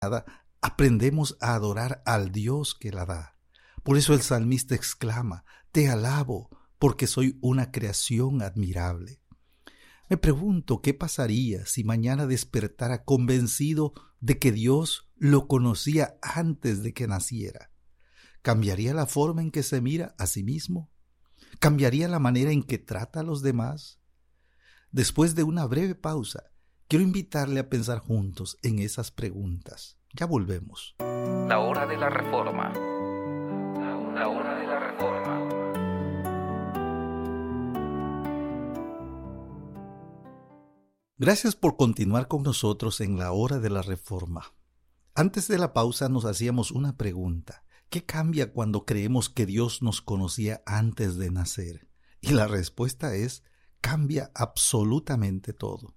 aprendemos a adorar al Dios que la da. Por eso el salmista exclama: te alabo, porque soy una creación admirable. Me pregunto qué pasaría si mañana despertara convencido de que Dios lo conocía antes de que naciera. ¿Cambiaría la forma en que se mira a sí mismo? ¿Cambiaría la manera en que trata a los demás? Después de una breve pausa, quiero invitarle a pensar juntos en esas preguntas. Ya volvemos. La hora de la reforma. La hora de la reforma. Gracias por continuar con nosotros en la hora de la reforma. Antes de la pausa nos hacíamos una pregunta. ¿Qué cambia cuando creemos que Dios nos conocía antes de nacer? Y la respuesta es: cambia absolutamente todo.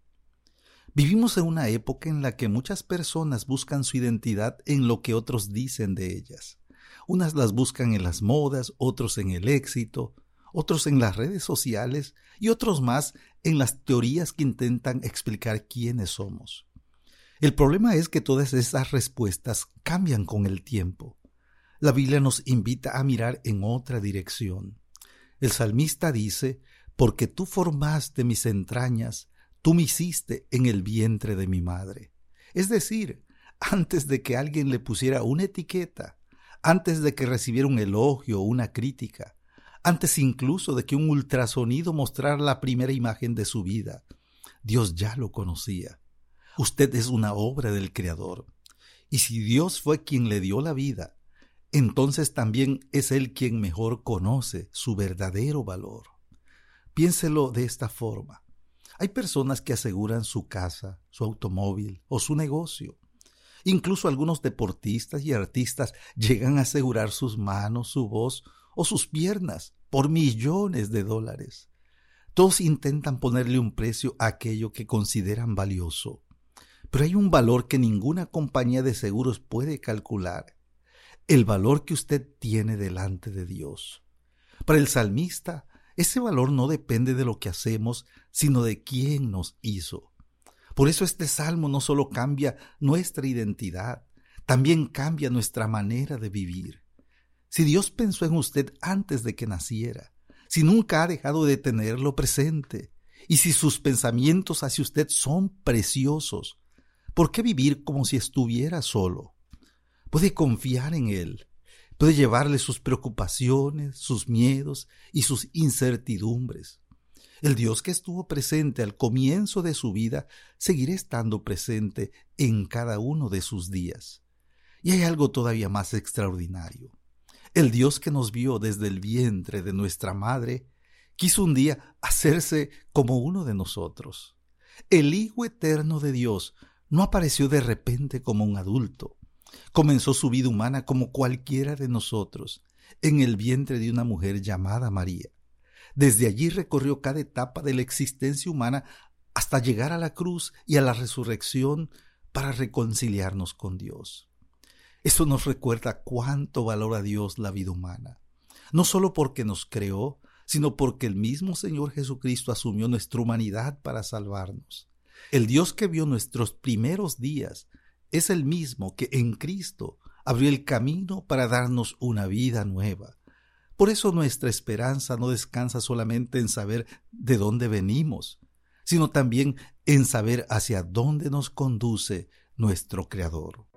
Vivimos en una época en la que muchas personas buscan su identidad en lo que otros dicen de ellas. Unas las buscan en las modas, otros en el éxito, otros en las redes sociales y otros más en las teorías que intentan explicar quiénes somos. El problema es que todas esas respuestas cambian con el tiempo. La Biblia nos invita a mirar en otra dirección. El salmista dice: porque tú formaste mis entrañas, tú me hiciste en el vientre de mi madre. Es decir, antes de que alguien le pusiera una etiqueta, antes de que recibiera un elogio o una crítica, antes incluso de que un ultrasonido mostrara la primera imagen de su vida, Dios ya lo conocía. Usted es una obra del Creador. Y si Dios fue quien le dio la vida, entonces también es Él quien mejor conoce su verdadero valor. Piénselo de esta forma. Hay personas que aseguran su casa, su automóvil o su negocio. Incluso algunos deportistas y artistas llegan a asegurar sus manos, su voz o sus piernas por millones de dólares. Todos intentan ponerle un precio a aquello que consideran valioso. Pero hay un valor que ninguna compañía de seguros puede calcular: el valor que usted tiene delante de Dios. Para el salmista, ese valor no depende de lo que hacemos, sino de quién nos hizo. Por eso este salmo no solo cambia nuestra identidad, también cambia nuestra manera de vivir. Si Dios pensó en usted antes de que naciera, si nunca ha dejado de tenerlo presente, y si sus pensamientos hacia usted son preciosos, ¿por qué vivir como si estuviera solo? Puede confiar en Él. Puede llevarle sus preocupaciones, sus miedos y sus incertidumbres. El Dios que estuvo presente al comienzo de su vida seguirá estando presente en cada uno de sus días. Y hay algo todavía más extraordinario. El Dios que nos vio desde el vientre de nuestra madre quiso un día hacerse como uno de nosotros. El Hijo eterno de Dios no apareció de repente como un adulto. Comenzó su vida humana como cualquiera de nosotros, en el vientre de una mujer llamada María. Desde allí recorrió cada etapa de la existencia humana hasta llegar a la cruz y a la resurrección para reconciliarnos con Dios. Eso nos recuerda cuánto valora Dios la vida humana, no solo porque nos creó, sino porque el mismo Señor Jesucristo asumió nuestra humanidad para salvarnos. El Dios que vio nuestros primeros días es el mismo que en Cristo abrió el camino para darnos una vida nueva. Por eso nuestra esperanza no descansa solamente en saber de dónde venimos, sino también en saber hacia dónde nos conduce nuestro Creador.